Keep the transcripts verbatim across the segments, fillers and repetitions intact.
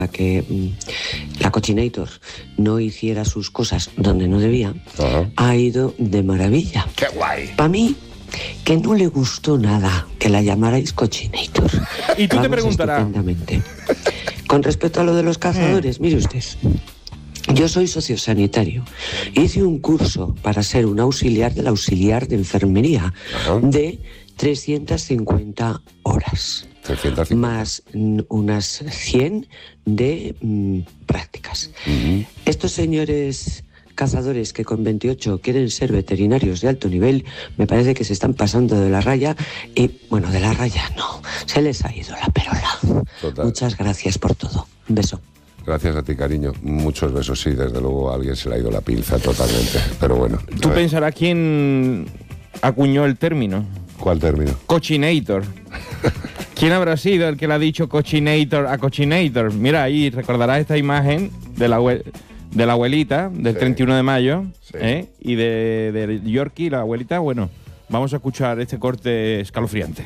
que mm, la Cochinator no hiciera sus cosas donde no debía, uh-huh. ha ido de maravilla. ¡Qué guay! Para mí, que no le gustó nada que la llamarais Cochinator. Y tú Vamos te preguntarás. Con respecto a lo de los cazadores, mire usted, yo soy sociosanitario. Hice un curso para ser un auxiliar del auxiliar de enfermería uh-huh. de trescientas cincuenta horas. trescientas cincuenta. Más unas cien de mm, prácticas. Uh-huh. Estos señores cazadores que con veintiocho quieren ser veterinarios de alto nivel, me parece que se están pasando de la raya y, bueno, de la raya no, se les ha ido la perola. Total. Muchas gracias por todo. Un beso. Gracias a ti, cariño. Muchos besos, sí, desde luego a alguien se le ha ido la pinza totalmente, pero bueno. Tú pensarás quién acuñó el término. ¿Cuál término? Cochinator. ¿Quién habrá sido el que le ha dicho Cochinator a Cochinator? Mira, ahí recordarás esta imagen de la, de la abuelita del sí. treinta y uno de mayo sí. ¿eh? y de, de Yorkie, la abuelita. Bueno, vamos a escuchar este corte escalofriante.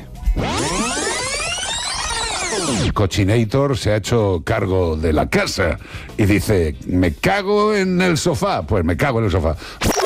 Cochinator se ha hecho cargo de la casa y dice, me cago en el sofá. Pues me cago en el sofá.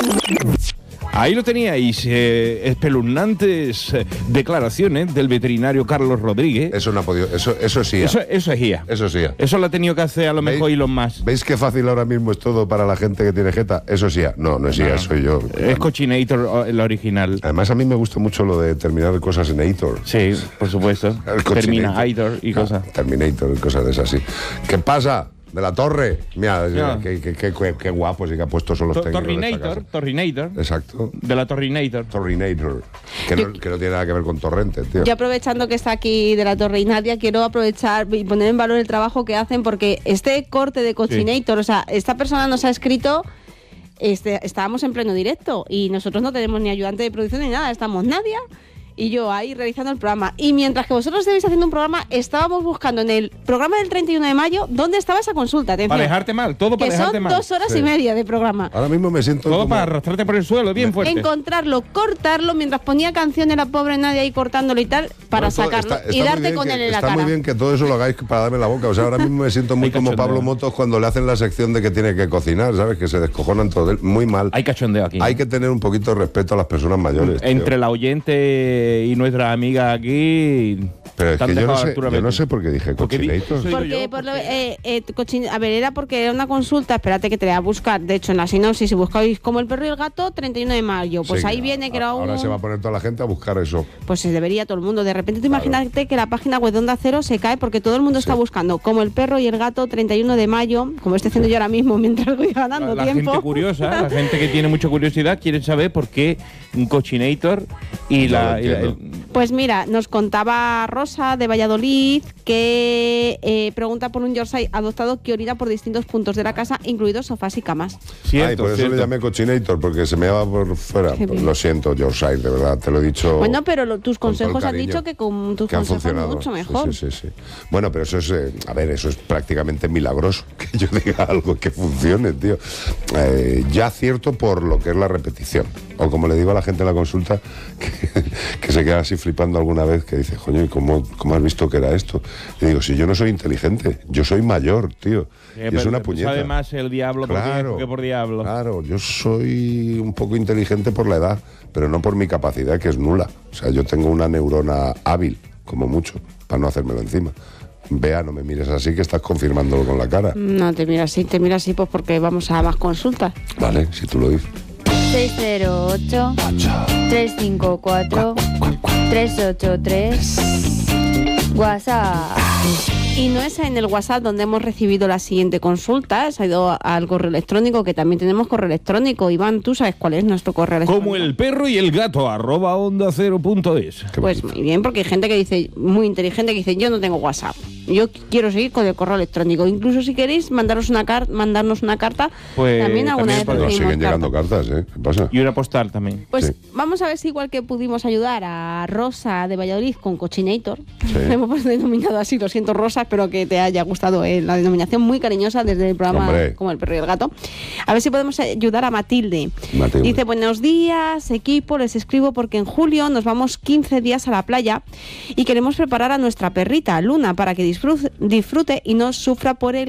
Ahí lo teníais, eh, espeluznantes eh, declaraciones del veterinario Carlos Rodríguez. Eso no ha podido, eso, eso sí. Eso, eso es I A. Eso sí. Eso lo ha tenido que hacer a lo mejor Elon Musk. ¿Veis qué fácil ahora mismo es todo para la gente que tiene jeta? Eso sí. No, no es I A, no. soy yo. Es Cochinator el original. Además a mí me gusta mucho lo de terminar cosas en Aitor. Sí, por supuesto. Terminator y no, cosas. Terminator y cosas de esas, sí. ¿Qué pasa? De la torre. Mira, no. qué, qué, qué, qué, qué guapos y qué puestos son los to- técnicos Torrinator, Torrinator. Exacto. De la Torrinator. Torrinator. Que, Yo, no, que no tiene nada que ver con torrente, tío. Yo aprovechando que está aquí de la Torre y Nadia, quiero aprovechar y poner en valor el trabajo que hacen, porque este corte de Cochinator, sí. o sea, esta persona nos ha escrito, este, estábamos en pleno directo y nosotros no tenemos ni ayudante de producción ni nada, estamos Nadia y yo ahí realizando el programa. Y mientras que vosotros estáis haciendo un programa, estábamos buscando en el programa del treinta y uno de mayo dónde estaba esa consulta. Atención, para dejarte mal, todo para dejarte mal. Que son dos horas sí. y media de programa. Ahora mismo me siento todo como... para arrastrarte por el suelo, bien fuerte. Encontrarlo, cortarlo, mientras ponía canciones la pobre Nadia ahí cortándolo y tal, para no, sacarlo está, está y darte con que, él en la está cara. Está muy bien que todo eso lo hagáis para darme la boca. O sea, ahora mismo me siento muy como Pablo Motos cuando le hacen la sección de que tiene que cocinar, ¿sabes? Que se descojonan todo. Muy mal. Hay cachondeo aquí. Hay que tener un poquito de respeto a las personas mayores. Entre tío. la oyente y nuestra amiga aquí. Pero es que yo no, sé, yo no sé por qué dije Cochinator. Porque, por lo, eh, eh, cochin, a ver, era porque era una consulta, espérate que te voy a buscar, de hecho en la sinopsis, si buscáis como el perro y el gato, treinta y uno de mayo, pues sí, ahí viene a, que era un... Ahora se va a poner toda la gente a buscar eso. Pues se debería todo el mundo, de repente tú claro. imagínate que la página web de Onda Cero se cae porque todo el mundo sí. está buscando como el perro y el gato, treinta y uno de mayo, como estoy haciendo yo ahora mismo mientras voy ganando la, la tiempo. La gente curiosa, la gente que tiene mucha curiosidad quiere saber por qué un Cochinator y no la... Y la el... Pues mira, nos contaba Rosa de Valladolid que eh, pregunta por un Yorkshire adoptado que orina por distintos puntos de la casa, incluidos sofás y camas. Cierto, Ay, por eso cierto. le llamé Cochinator, porque se me va por fuera. Pues lo siento, Yorkshire, de verdad, te lo he dicho. Bueno, pero lo, tus consejos has dicho que con tus que consejos han mucho mejor. Sí, sí, sí, sí. Bueno, pero eso es, eh, a ver, eso es prácticamente milagroso, que yo diga algo que funcione, tío. Eh, ya cierto por lo que es la repetición. O como le digo a la gente en la consulta, que, que se queda así flipando alguna vez, que dice, coño, ¿y cómo, cómo has visto que era esto? Y digo, si yo no soy inteligente, yo soy mayor, tío. Eh, y es una puñeta. Sabe más el diablo claro, por que por diablo. Claro, yo soy un poco inteligente por la edad, pero no por mi capacidad, que es nula. O sea, yo tengo una neurona hábil, como mucho, para no hacérmelo encima. Vea, no me mires así, que estás confirmándolo con la cara. No te miras así, te miras así pues porque vamos a más consultas. Vale, si tú lo dices. seis cero ocho, tres cinco cuatro, tres ocho tres WhatsApp. Y no es en el WhatsApp donde hemos recibido la siguiente consulta, se ha ido al correo electrónico, que también tenemos correo electrónico. Iván, ¿tú sabes cuál es nuestro correo electrónico? Como el perro y el gato, arroba onda cero punto es. Pues muy bien, porque hay gente que dice, muy inteligente, que dice, yo no tengo WhatsApp. Yo quiero seguir con el correo electrónico. Incluso si queréis mandaros una car- mandarnos una carta, pues también alguna vez recibimos siguen carta. llegando cartas, ¿eh? ¿Qué pasa? Y una postal también. Pues sí. vamos a ver si igual que pudimos ayudar a Rosa de Valladolid con Cochinator, sí. hemos denominado así, lo siento Rosa, espero que te haya gustado eh, la denominación muy cariñosa desde el programa Hombre. Como el perro y el gato. A ver si podemos ayudar a Matilde. Matilde. Dice, buenos días equipo, les escribo porque en julio nos vamos quince días a la playa y queremos preparar a nuestra perrita Luna para que disfrute, disfrute y no sufra por el